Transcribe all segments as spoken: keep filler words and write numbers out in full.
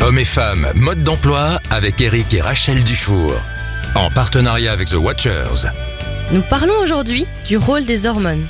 Hommes et femmes, mode d'emploi avec Eric et Rachel Dufour. En partenariat avec The Watchers. Nous parlons aujourd'hui du rôle des hormones.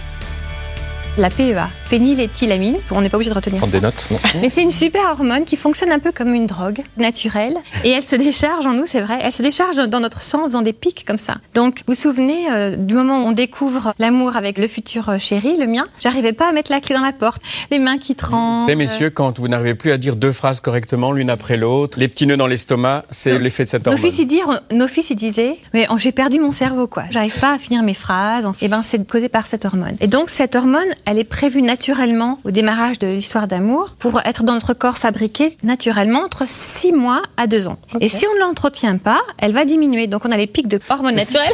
La P E A, phényléthylamine, on n'est pas obligé de retenir Prendre ça. des notes, non. Mais c'est une super hormone qui fonctionne un peu comme une drogue naturelle et elle se décharge en nous, c'est vrai, elle se décharge dans notre sang en faisant des pics comme ça. Donc vous vous souvenez euh, du moment où on découvre l'amour avec le futur euh, chéri, le mien, j'arrivais pas à mettre la clé dans la porte, les mains qui tremblent. Vous savez, messieurs, quand vous n'arrivez plus à dire deux phrases correctement l'une après l'autre, les petits nœuds dans l'estomac, c'est Non. l'effet de cette Nos hormone. fils, ils disent, nos fils, ils disaient, mais oh, j'ai perdu mon cerveau, quoi. J'arrive pas à finir mes phrases. Et ben, c'est causé par cette hormone. Et donc, cette hormone, elle est prévue naturellement au démarrage de l'histoire d'amour pour être dans notre corps fabriquée naturellement entre six mois à deux ans. Okay. Et si on ne l'entretient pas, elle va diminuer. Donc, on a les pics de hormones naturelles.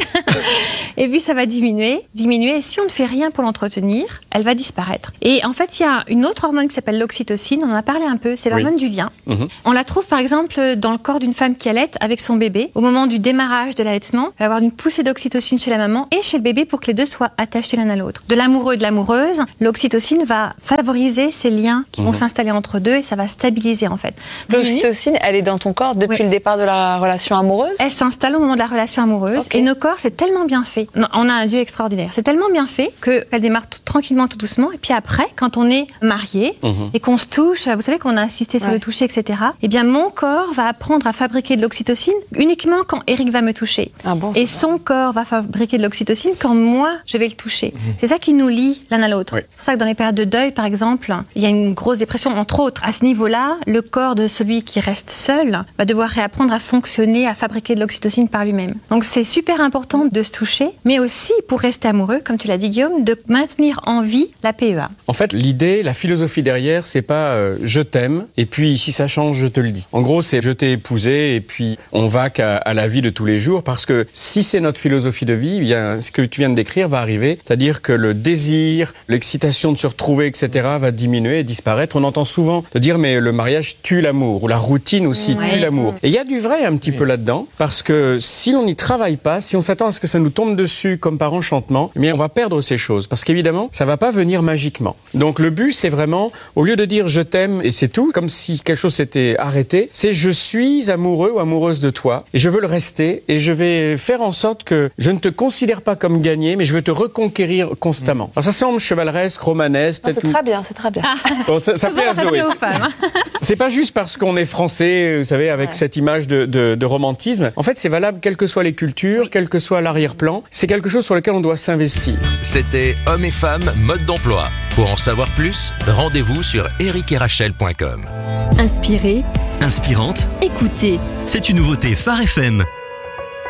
Et puis, ça va diminuer, diminuer. Et si on ne fait rien pour l'entretenir, elle va disparaître. Et en fait, il y a une autre hormone qui s'appelle l'oxytocine. On en a parlé un peu. C'est l'hormone oui. du lien. Mm-hmm. On la trouve, par exemple, dans le corps d'une femme qui allait avec son bébé. Au moment du démarrage de l'allaitement, il va y avoir une poussée d'oxytocine chez la maman et chez le bébé pour que les deux soient attachés l'un à l'autre. De l'amoureux et de l'amoureuse, l'oxytocine va favoriser ces liens qui mmh. vont s'installer entre deux et ça va stabiliser en fait. L'oxytocine, elle est dans ton corps depuis oui. le départ de la relation amoureuse ? Elle s'installe au moment de la relation amoureuse okay. et nos corps, c'est tellement bien fait. On a un Dieu extraordinaire. C'est tellement bien fait qu'elle démarre tout, tranquillement, tout doucement. Et puis après, quand on est marié mmh. et qu'on se touche, vous savez qu'on a insisté sur ouais. le toucher, et cetera. Eh bien, mon corps va apprendre à fabriquer de l'oxytocine uniquement quand Eric va me toucher. Ah bon, et son corps va fabriquer de l'oxytocine quand moi, je vais le toucher. Mmh. C'est ça qui nous lie l'un à l'autre. Oui. C'est pour ça que dans les périodes de deuil, par exemple, il y a une grosse dépression, entre autres. À ce niveau-là, le corps de celui qui reste seul va devoir réapprendre à fonctionner, à fabriquer de l'oxytocine par lui-même. Donc c'est super important de se toucher, mais aussi, pour rester amoureux, comme tu l'as dit Guillaume, de maintenir en vie la P E A. En fait, l'idée, la philosophie derrière, c'est pas euh, je t'aime, et puis si ça change, je te le dis. En gros, c'est je t'ai épousé, et puis on va qu'à à la vie de tous les jours, parce que si c'est notre philosophie de vie, bien, ce que tu viens de décrire va arriver, c'est-à-dire que le désir, l'excitation de se retrouver, et cetera, va diminuer et disparaître. On entend souvent de dire mais le mariage tue l'amour, ou la routine aussi ouais. tue l'amour. Et il y a du vrai un petit oui. peu là-dedans, parce que si on n'y travaille pas, si on s'attend à ce que ça nous tombe dessus comme par enchantement, eh bien on va perdre ces choses, parce qu'évidemment, ça va pas venir magiquement. Donc le but, c'est vraiment, au lieu de dire je t'aime et c'est tout, comme si quelque chose s'était arrêté, c'est je suis amoureux ou amoureuse de toi, et je veux le rester, et je vais faire en sorte que je ne te considère pas comme gagné, mais je veux te reconquérir constamment. Alors ça semble chevaleresque, romanesque, peut-être. C'est très bien, c'est très bien. Ah. Bon, ça, ça plaît à Zoé. C'est pas juste parce qu'on est français, vous savez, avec ouais. cette image de, de, de romantisme. En fait, c'est valable quelles que soient les cultures, oui. quel que soit l'arrière-plan. C'est quelque chose sur lequel on doit s'investir. C'était Hommes et femmes, mode d'emploi. Pour en savoir plus, rendez-vous sur eric et rachel point com. Inspirée, inspirante, écoutez. C'est une nouveauté Phare F M.